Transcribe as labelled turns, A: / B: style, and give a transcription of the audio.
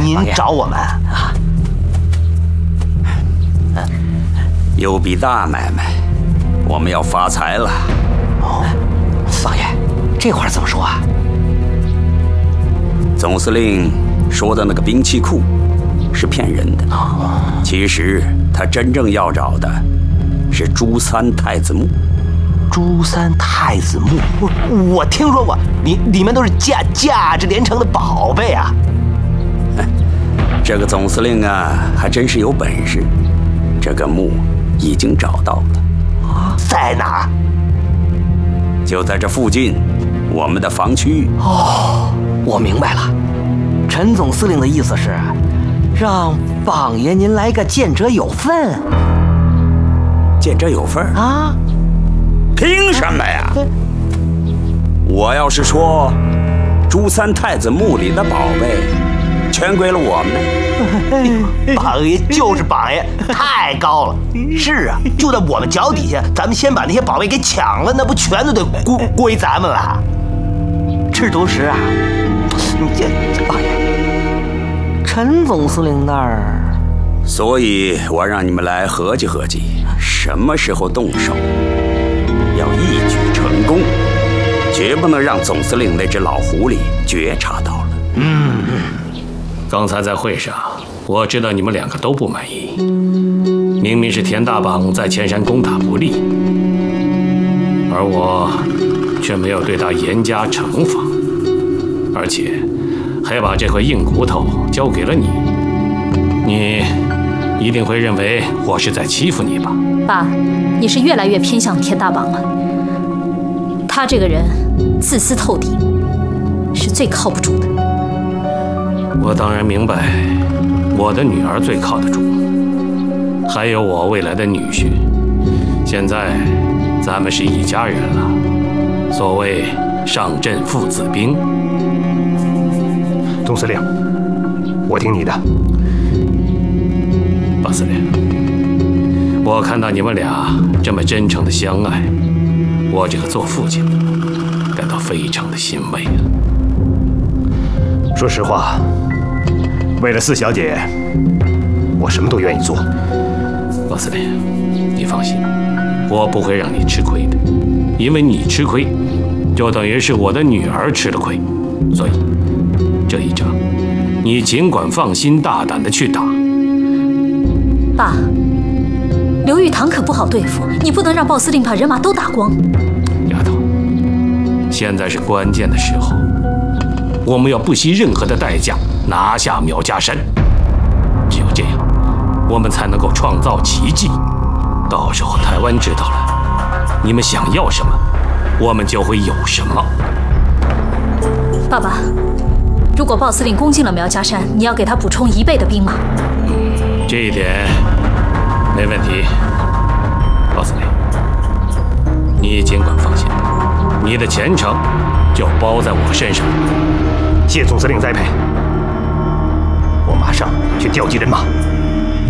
A: 您找我们啊？
B: 有笔大买卖，我们要发财了。
A: 哦，王爷，这话怎么说啊？
B: 总司令说的那个兵器库是骗人的，其实他真正要找的是朱三太子墓。
A: 朱三太子墓，我听说过，里面都是价值连城的宝贝啊。
B: 这个总司令啊，还真是有本事。这个墓已经找到了
A: 啊，在哪儿？
B: 就在这附近，我们的防区。
A: 哦，我明白了，陈总司令的意思是，让榜爷您来个见者有份。
B: 见者有份
A: 啊？
B: 凭什么呀？我要是说朱三太子墓里的宝贝全归了我们，
A: 榜爷就是榜爷，太高了。是啊，就在我们脚底下，咱们先把那些宝贝给抢了，那不全都得归咱们了？是同时啊，你这榜爷，陈总司令那儿，
B: 所以我让你们来合计合计，什么时候动手。要一举成功，绝不能让总司令那只老狐狸觉察到了。
C: 刚才在会上，我知道你们两个都不满意。明明是田大榜在前山攻打不利，而我却没有对他严加惩罚，而且还把这块硬骨头交给了你。你一定会认为我是在欺负你吧？
D: 爸，你是越来越偏向田大榜了。他这个人自私透顶，是最靠不住的。
C: 我当然明白，我的女儿最靠得住，还有我未来的女婿。现在咱们是一家人了，所谓上阵父子兵。
E: 总司令，我听你的。
C: 巴司令，我看到你们俩这么真诚的相爱，我这个做父亲的感到非常的欣慰啊。
E: 说实话，为了四小姐，我什么都愿意做。
C: 巴司令，你放心，我不会让你吃亏的，因为你吃亏，就等于是我的女儿吃了亏，所以这一仗，你尽管放心大胆的去打。
D: 爸，刘玉堂可不好对付，你不能让鲍司令把人马都打光。
C: 丫头，现在是关键的时候，我们要不惜任何的代价拿下苗家山。只有这样，我们才能够创造奇迹。到时候台湾知道了，你们想要什么，我们就会有什么。
D: 爸爸，如果鲍司令攻进了苗家山，你要给他补充1倍的兵马。
C: 这一点没问题，鲍司令，你尽管放心，你的前程就包在我身上。
E: 谢总司令栽培，我马上去调集人马。